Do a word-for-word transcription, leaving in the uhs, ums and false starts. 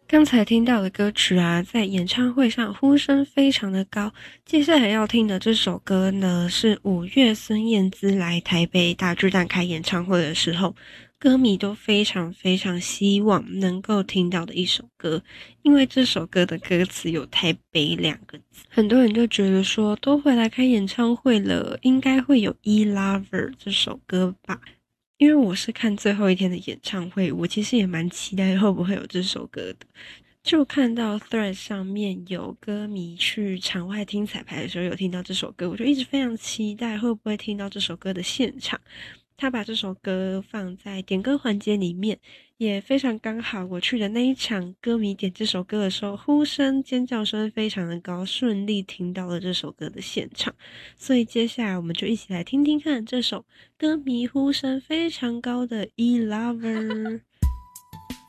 刚才听到的歌曲啊，在演唱会上呼声非常的高。接下来要听的这首歌呢，是五月孙燕姿来台北大巨蛋开演唱会的时候，歌迷都非常非常希望能够听到的一首歌。因为这首歌的歌词有台北两个字，很多人就觉得说，都回来开演唱会了，应该会有《E Lover》这首歌吧。因为我是看最后一天的演唱会，我其实也蛮期待会不会有这首歌的。就看到 Thread 上面有歌迷去场外听彩排的时候有听到这首歌，我就一直非常期待会不会听到这首歌的现场。他把这首歌放在点歌环节里面，也非常刚好。我去的那一场，歌迷点这首歌的时候，呼声、尖叫声非常的高，顺利听到了这首歌的现场。所以接下来我们就一起来听听看这首歌迷呼声非常高的《E Lover》。